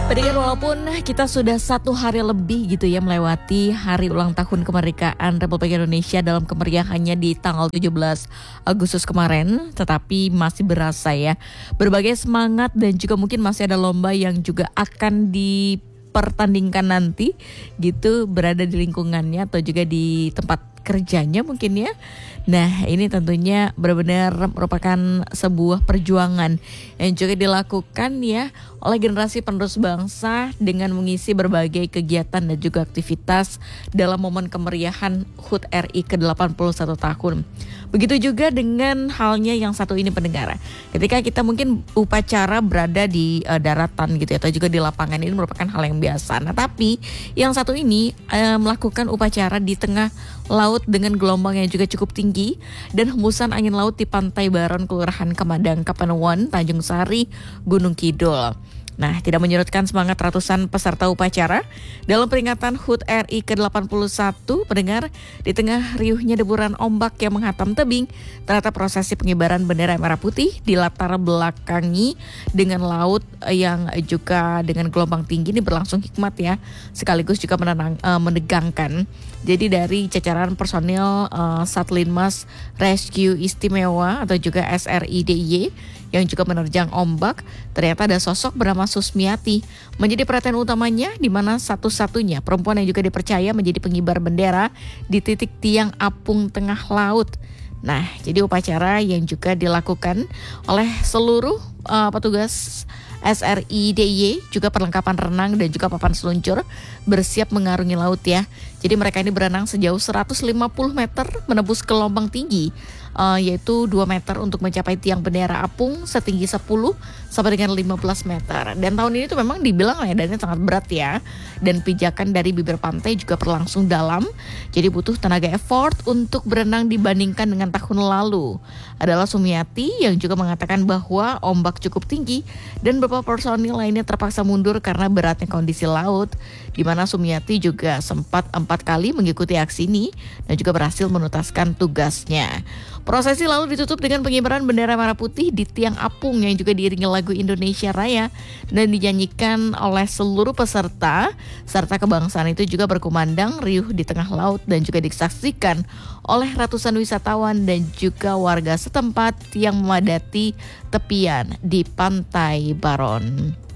Pendengar, walaupun kita sudah 1 hari lebih gitu ya melewati hari ulang tahun kemerdekaan Republik Indonesia dalam kemeriahannya di tanggal 17 Agustus kemarin, tetapi masih berasa ya berbagai semangat dan juga mungkin masih ada lomba yang juga akan dipertandingkan nanti gitu, berada di lingkungannya atau juga di tempat kerjanya mungkin ya. Nah, ini tentunya benar-benar merupakan sebuah perjuangan yang juga dilakukan ya oleh generasi penerus bangsa dengan mengisi berbagai kegiatan dan juga aktivitas dalam momen kemeriahan HUT RI ke-81 tahun. Begitu juga dengan halnya yang satu ini, pendengar. Ketika kita mungkin upacara berada di daratan gitu ya, atau juga di lapangan, ini merupakan hal yang biasa. Nah, tapi yang satu ini melakukan upacara di tengah laut dengan gelombang yang juga cukup tinggi dan hembusan angin laut di Pantai Baron, Kelurahan Kemadang, Kapanewon, Tanjung Sari, Gunung Kidul. Nah, tidak menyurutkan semangat ratusan peserta upacara dalam peringatan HUT RI ke-81, pendengar, di tengah riuhnya deburan ombak yang menghantam tebing, ternyata prosesi pengibaran bendera merah putih dilatar belakangi dengan laut yang juga dengan gelombang tinggi ini berlangsung hikmat ya, sekaligus juga menegangkan. Jadi dari jajaran personil Satlinmas Rescue Istimewa atau juga SRI-DIY yang juga menerjang ombak, ternyata ada sosok bernama Susmiati menjadi perhatian utamanya, di mana satu-satunya perempuan yang juga dipercaya menjadi pengibar bendera di titik tiang apung tengah laut. Nah, jadi upacara yang juga dilakukan oleh seluruh petugas SRI-DIY, juga perlengkapan renang dan juga papan seluncur bersiap mengarungi laut ya. Jadi mereka ini berenang sejauh 150 meter menembus gelombang tinggi, yaitu 2 meter untuk mencapai tiang bendera apung setinggi 10 sampai dengan 15 meter. Dan tahun ini tuh memang dibilang medannya sangat berat ya. Dan pijakan dari bibir pantai juga berlangsung dalam. Jadi butuh tenaga effort untuk berenang dibandingkan dengan tahun lalu. Adalah Sumiati yang juga mengatakan bahwa ombak cukup tinggi dan beberapa personil lainnya terpaksa mundur karena beratnya kondisi laut, di mana Sumiati juga sempat 4 kali mengikuti aksi ini dan juga berhasil menuntaskan tugasnya. Prosesi lalu ditutup dengan pengibaran bendera merah putih di tiang apung yang juga diiringi lagu Indonesia Raya dan dinyanyikan oleh seluruh peserta, serta kebangsaan itu juga berkumandang riuh di tengah laut dan juga disaksikan oleh ratusan wisatawan dan juga warga setempat yang memadati tepian di Pantai Baron.